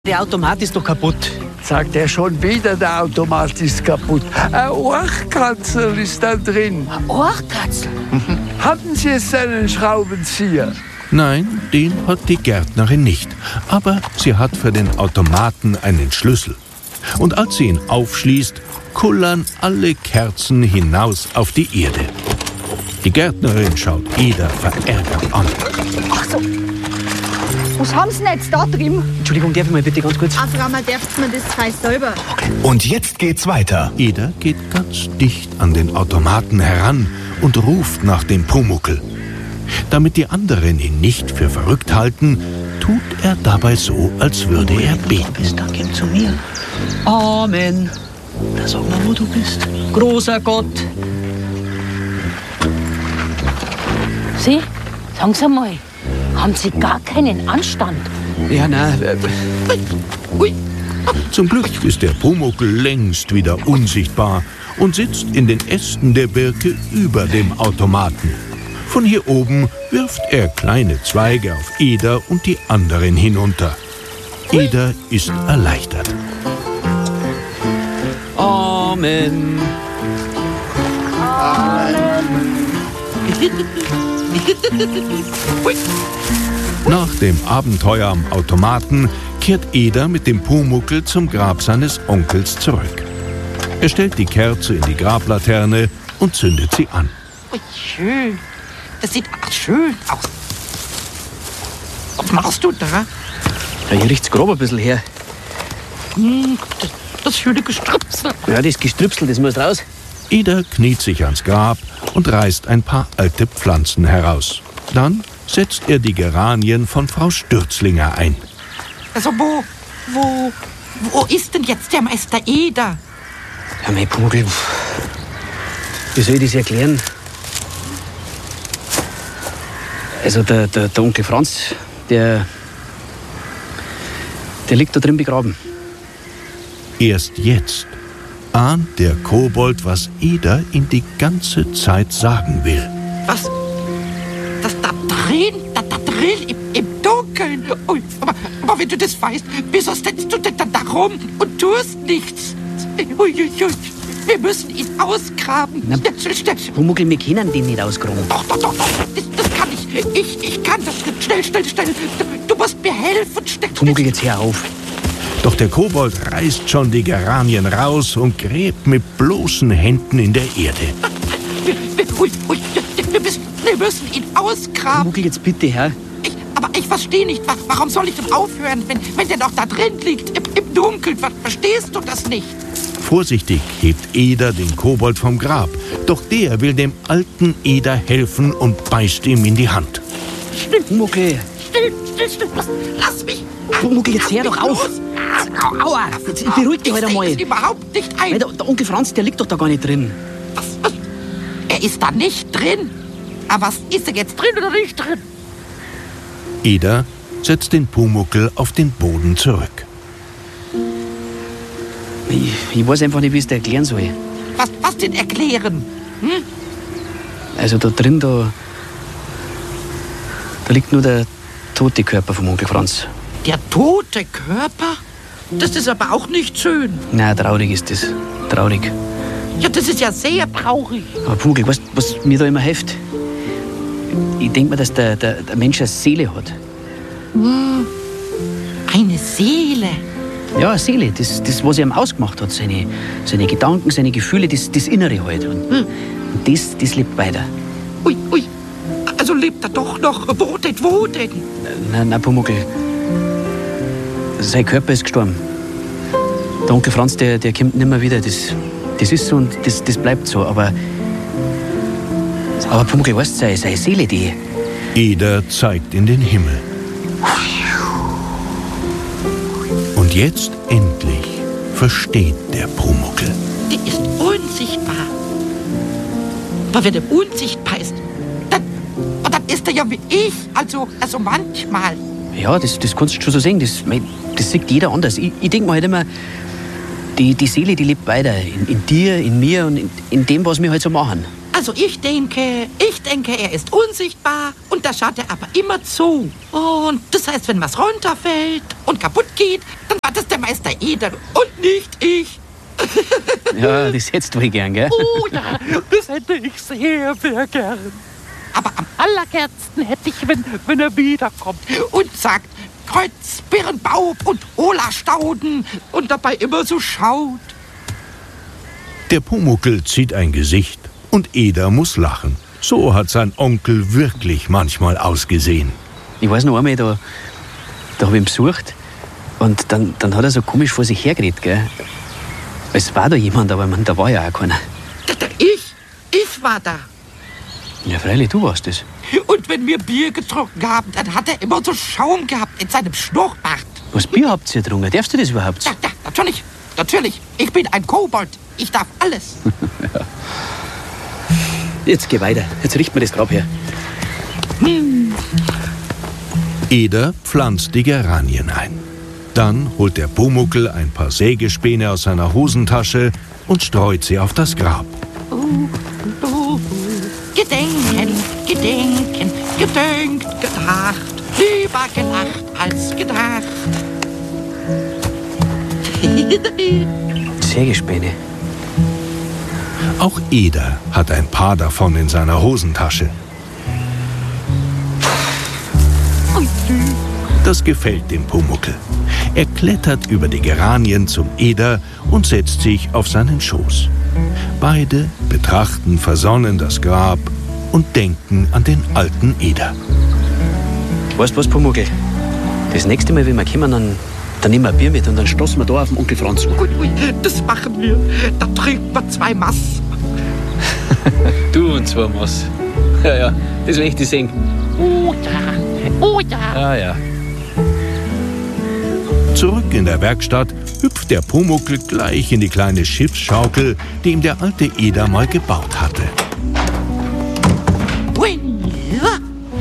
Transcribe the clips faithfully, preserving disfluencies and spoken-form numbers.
Der Automat ist doch kaputt. Sagt er schon wieder, der Automat ist kaputt. Ein Ohrkatzel ist da drin. Ein Ohrkatzel? Mhm. Hatten Sie jetzt einen Schraubenzieher? Nein, den hat die Gärtnerin nicht. Aber sie hat für den Automaten einen Schlüssel. Und als sie ihn aufschließt, kullern alle Kerzen hinaus auf die Erde. Die Gärtnerin schaut Eda verärgert an. Ach so. Was haben Sie denn jetzt da drin? Entschuldigung, darf ich mal bitte ganz kurz? Ach, Frau, man darf mir das frei selber. Und jetzt geht's weiter. Eda geht ganz dicht an den Automaten heran und ruft nach dem Pumuckl. Damit die anderen ihn nicht für verrückt halten, tut er dabei so, als würde er beten. Bist, dann komm zu mir. Amen. Da sag mal, wo du bist. Großer Gott. Sie, sagen Sie mal, haben Sie gar keinen Anstand? Ja, nein. Äh, ui. Zum Glück ist der Pumuckl längst wieder unsichtbar und sitzt in den Ästen der Birke über dem Automaten. Von hier oben wirft er kleine Zweige auf Eda und die anderen hinunter. Eda ist erleichtert. Amen. Nach dem Abenteuer am Automaten kehrt Eda mit dem Pumuckl zum Grab seines Onkels zurück. Er stellt die Kerze in die Grablaterne und zündet sie an. Ui, schön. Das sieht auch schön aus. Was machst du da? Ja, hier riecht's grob ein bisschen her. Hm, das, das schöne Gestrüpsel. Ja, das Gestrüpsel, das muss raus. Eda kniet sich ans Grab und reißt ein paar alte Pflanzen heraus. Dann setzt er die Geranien von Frau Stürzlinger ein. Also wo, wo, wo ist denn jetzt der Meister Eder? Ja, mein Pumuckl, wie soll ich das erklären? Also der, der, der Onkel Franz, der, der liegt da drin begraben. Erst jetzt ahnt der Kobold, was Eda ihm die ganze Zeit sagen will. Was? Das da drin, da, da drin, im, im Dunkeln. Ui, aber, aber wenn du das weißt, wieso stellst du denn dann da rum und tust nichts? Ui, ui, ui. Wir müssen ihn ausgraben. Na, ja, schnell, schnell. Pumuckl, wir können den nicht ausgraben. Doch, doch, doch, doch. Das, das kann ich. Ich, ich kann das. Schnell, schnell, schnell. Du, du musst mir helfen. Schnell, Pumuckl, jetzt hör auf. Doch der Kobold reißt schon die Geranien raus und gräbt mit bloßen Händen in der Erde. Wir, wir, ui, ui, wir, müssen, wir müssen ihn ausgraben. Pumuckl, jetzt bitte, Herr. Ich, aber ich verstehe nicht, wa- warum soll ich denn aufhören, wenn, wenn der noch da drin liegt, im, im Dunkeln? Ver- Verstehst du das nicht? Vorsichtig hebt Eda den Kobold vom Grab. Doch der will dem alten Eda helfen und beißt ihm in die Hand. Still, Pumuckl, still, still, still. Lass, lass mich. Pumuckl, jetzt hör Lass doch mich auf. los. Aua, jetzt beruhig dich halt Ich einmal. sehe es überhaupt nicht ein. Weil der, der Onkel Franz, der liegt doch da gar nicht drin. Was, was? Er ist da nicht drin. Aber was ist er jetzt drin oder nicht drin? Eda setzt den Pumuckl auf den Boden zurück. Ich, ich weiß einfach nicht, wie ich es dir erklären soll. Was, was denn erklären? Hm? Also da drin, da, da liegt nur der tote Körper vom Onkel Franz. Der tote Körper? Das ist aber auch nicht schön. Na, traurig ist das. Traurig. Ja, das ist ja sehr traurig. Aber Pumuckl, weißt du, was mir da immer hilft? Ich denke mir, dass der, der, der Mensch eine Seele hat. Hm. Eine Seele. Ja, eine Seele, das, das was er ihm ausgemacht hat. Seine, seine Gedanken, seine Gefühle, das, das Innere halt. Und, Hm. und das, das lebt weiter. Ui, ui. Also lebt er doch noch. Wo denn, wo denn? Nein, nein, Pumuckl. Sein Körper ist gestorben. Der Onkel Franz, der, der kommt nicht mehr wieder. Das, das ist so und das, das bleibt so. Aber, aber Pumuckl, weißt du, seine, seine Seele, die... Eda zeigt in den Himmel. Und jetzt endlich versteht der Pumuckl. Die ist unsichtbar. Aber wenn er unsichtbar ist, dann, dann ist er ja wie ich. Also, also manchmal. Ja, das, das kannst du schon so sehen. Das, mein, das sieht jeder anders. Ich, ich denke mir halt immer, die, die Seele, die lebt weiter. In, in dir, in mir und in, in dem, was wir halt so machen. Ach Also ich denke, ich denke, er ist unsichtbar und da schaut er aber immer zu. Und das heißt, wenn was runterfällt und kaputt geht, dann war das der Meister Eder und nicht ich. Ja, das hättest du wohl gern, gell? Oh ja, das hätte ich sehr, sehr gern. Aber am allergernsten hätte ich, wenn, wenn er wiederkommt und sagt, Kreuz, Birnbaum und Ola Stauden und dabei immer so schaut. Der Pumuckl zieht ein Gesicht und Eder muss lachen. So hat sein Onkel wirklich manchmal ausgesehen. Ich weiß noch einmal, da, da habe ich ihn besucht und dann, dann hat er so komisch vor sich hergeredet, gell? Es war da jemand, aber man, da war ja auch keiner. Da, da, ich, ich war da. Ja, freilich, du warst es. Und wenn wir Bier getrunken haben, dann hat er immer so Schaum gehabt in seinem Schnurrbart. Was Bier habt ihr getrunken? Darfst du das überhaupt? Ja, ja, natürlich, natürlich. Ich bin ein Kobold. Ich darf alles. Ja. Jetzt geh weiter. Jetzt richten wir das Grab her. Hm. Eder pflanzt die Geranien ein. Dann holt der Pumuckl ein paar Sägespäne aus seiner Hosentasche und streut sie auf das Grab. Uh, uh, uh. Gedenken, gedenken, gedenkt, gedacht, lieber gelacht als gedacht. Sägespäne. Auch Eder hat ein paar davon in seiner Hosentasche. Das gefällt dem Pumuckl. Er klettert über die Geranien zum Eder und setzt sich auf seinen Schoß. Beide betrachten versonnen das Grab und denken an den alten Eder. Weißt du was, Pumuckl? Das nächste Mal, wenn wir kommen, dann, dann nehmen wir ein Bier mit und dann stoßen wir da auf den Onkel Franz an. Ui, ui, das machen wir. Da trinken wir zwei Mass. Du und zwei Mass. Ja, ja, das will ich dir sehen. Oh ja, oh ja. Ah, ja. Zurück in der Werkstatt hüpft der Pumuckl gleich in die kleine Schiffsschaukel, die ihm der alte Eder mal gebaut hatte. Ui, ja.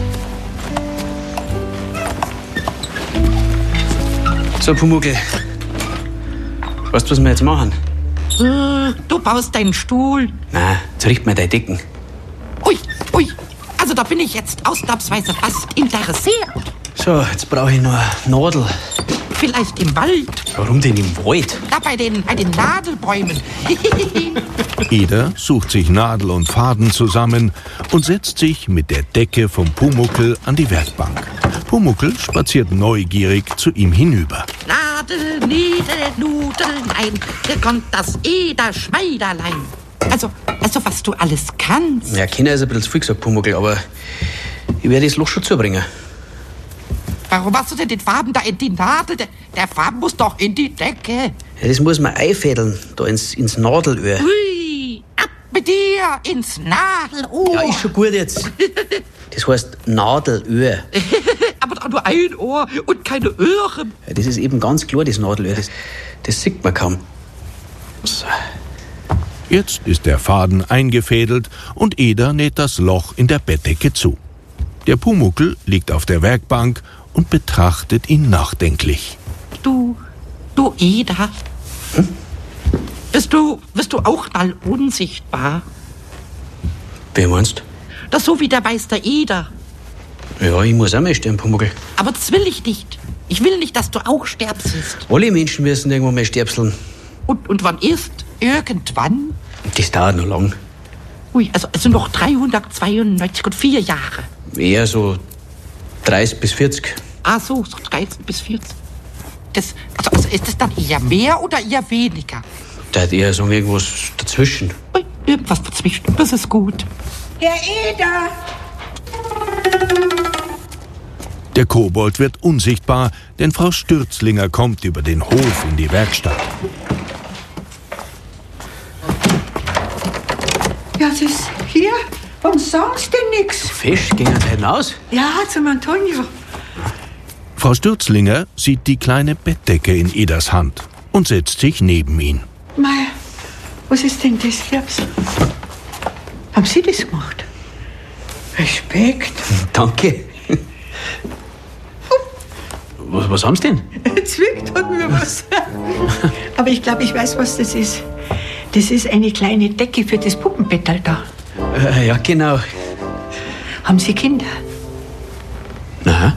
So, Pumuckl. Weißt du, was wir jetzt machen? Du baust deinen Stuhl. Nein, jetzt richten wir deine Decken. Ui, ui. Also da bin ich jetzt ausnahmsweise fast interessiert. So, jetzt brauche ich noch eine Nadel. Vielleicht im Wald. Warum denn im Wald? Da bei den, bei den Nadelbäumen. Eder sucht sich Nadel und Faden zusammen und setzt sich mit der Decke vom Pumuckl an die Werkbank. Pumuckl spaziert neugierig zu ihm hinüber. Nadel, Niedel, Nudeln ein. Hier kommt das Eder-Schmeiderlein. Also, also was du alles kannst. Ja, Kinder ist ein bisschen zu viel gesagt, Pumuckl, aber ich werde das Loch schon zubringen. Warum hast du denn den Farben da in die Nadel? Der, der Farben muss doch in die Decke. Ja, das muss man einfädeln, da ins, ins Nadelöhr. Hui, ab mit dir ins Nadelohr. Ja, ist schon gut jetzt. Das heißt Nadelöhr. Aber doch nur ein Ohr und keine Ohren. Ja, das ist eben ganz klar, das Nadelöhr. Das, das sieht man kaum. So. Jetzt ist der Faden eingefädelt und Eder näht das Loch in der Bettdecke zu. Der Pumuckl liegt auf der Werkbank und betrachtet ihn nachdenklich. Du, du Eder, hm? bist du, bist du auch mal unsichtbar? Wer meinst? Das so wie der Meister Eder. Ja, ich muss auch mal sterben, Pumuckl. Aber das will ich nicht. Ich will nicht, dass du auch sterbst. Alle Menschen müssen irgendwann mal sterbseln. Und, und wann ist? Irgendwann? Das dauert noch lang. Ui, also, also noch dreihundertzweiundneunzig und vier Jahre. Eher so dreißig bis vierzig. Ah so, so dreizehn bis vierzig. Das, also, also ist das dann eher mehr oder eher weniger? Da hat eher so irgendwas dazwischen. Ui, irgendwas dazwischen, das ist gut. Herr Eder! Der Kobold wird unsichtbar, denn Frau Stürzlinger kommt über den Hof in die Werkstatt. Ja, das ist hier. Warum sagst du denn nix? Fisch, gehen wir hinaus? Ja, zum Antonio. Frau Stürzlinger sieht die kleine Bettdecke in Eders Hand und setzt sich neben ihn. Mei, was ist denn das für was? Haben Sie das gemacht? Respekt. Danke. Was, was haben Sie denn? Zwickt hat mir was. Aber ich glaube, ich weiß, was das ist. Das ist eine kleine Decke für das Puppenbettel da. Äh, ja, genau. Haben Sie Kinder? Aha.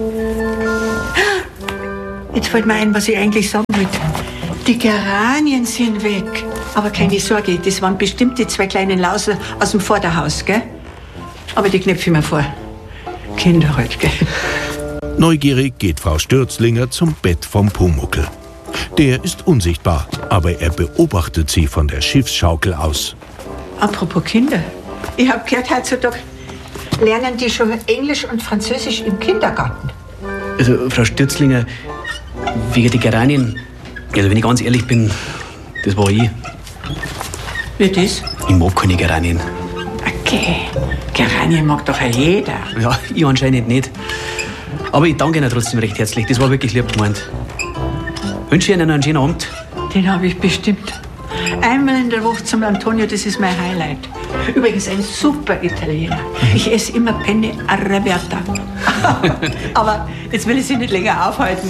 Jetzt fällt mir ein, was ich eigentlich sagen wollte. Die Geranien sind weg. Aber keine Sorge, das waren bestimmt die zwei kleinen Lausel aus dem Vorderhaus, gell? Aber die knöpfe ich mir vor. Kinder halt, gell? Neugierig geht Frau Stürzlinger zum Bett vom Pumuckl. Der ist unsichtbar, aber er beobachtet sie von der Schiffsschaukel aus. Apropos Kinder. Ich hab gehört, heutzutage lernen die schon Englisch und Französisch im Kindergarten. Also, Frau Stürzlinger, wegen die Geranien, also wenn ich ganz ehrlich bin, das war ich. Wie das? Ich mag keine Geranien. Okay. Geranien mag doch jeder. Ja, ich anscheinend nicht. Aber ich danke Ihnen trotzdem recht herzlich. Das war wirklich lieb gemeint. Wünsche Ihnen einen schönen Abend. Den habe ich bestimmt. Einmal in der Woche zum Antonio, das ist mein Highlight. Übrigens ein super Italiener. Ich esse immer Penne Arrabbiata. Aber jetzt will ich Sie nicht länger aufhalten.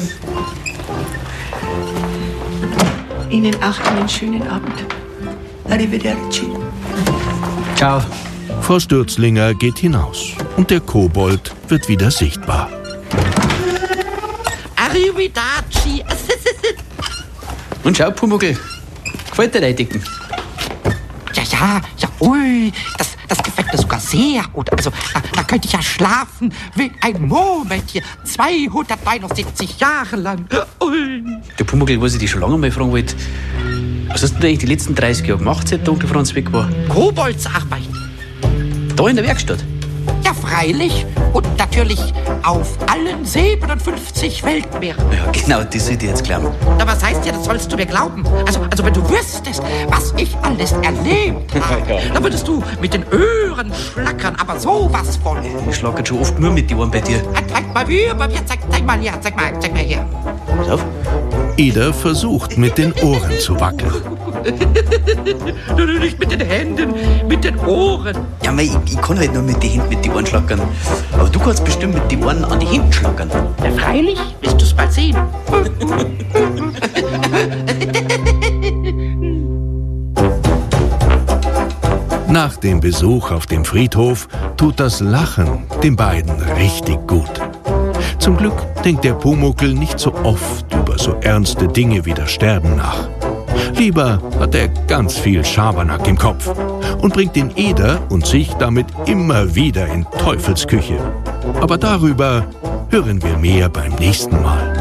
Ihnen auch einen schönen Abend. Arrivederci. Ciao. Frau Stürzlinger geht hinaus und der Kobold wird wieder sichtbar. Arrivederci. Und schau, Pumuckl, gefällt dir dein Dicken? Ja, ja, ja, ui, das, das gefällt mir sogar sehr gut. Also, da, da könnte ich ja schlafen wie ein Murmeltier, zweihundertneunundsiebzig Jahre lang. Ui. Der Pumuckl, was ich dich schon lange mal fragen wollte, was hast du denn eigentlich die letzten dreißig Jahre gemacht, seit der Onkel Franz weg war? Koboldsarbeit. Da in der Werkstatt? Ja, freilich. Und natürlich auf allen siebenundfünfzig Weltmeeren. Ja, genau, das sollte ich jetzt glauben. Aber was heißt ja, das sollst du mir glauben? Also, also wenn du wüsstest, was ich alles erlebt habe, dann würdest du mit den Ohren schlackern, aber sowas von. Ich schlage schon oft nur mit die Ohren bei dir. Zeig mal hier, bei mir, zeig, zeig mal hier, zeig mal, zeig mal hier. Pass auf. Eder versucht mit den Ohren zu wackeln. Nicht mit den Händen, mit den Ohren. Ja, mei, ich, ich kann halt nur mit den Händen mit die Ohren schlackern. Aber du kannst bestimmt mit den Ohren an die Hände schlackern. Ja, freilich, wirst du's mal sehen. Nach dem Besuch auf dem Friedhof tut das Lachen den beiden richtig gut. Zum Glück denkt der Pumuckl nicht so oft über so ernste Dinge wie das Sterben nach. Lieber hat er ganz viel Schabernack im Kopf und bringt den Eder und sich damit immer wieder in Teufelsküche. Aber darüber hören wir mehr beim nächsten Mal.